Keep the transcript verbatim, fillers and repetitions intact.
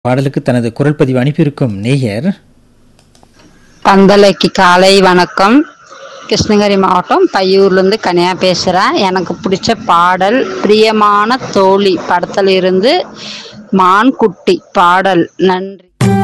பாடலுக்கு தனது குரல் பதிவு அனுப்பியிருக்கும் நேயர் பந்தலைக்கு காலை வணக்கம். கிருஷ்ணகிரி மாவட்டம் பையூர்லேருந்து கனியா பேசுகிறேன். எனக்கு பிடிச்ச பாடல் பிரியமான தோழி படத்தில் இருந்து மான்குட்டி பாடல். நன்றி.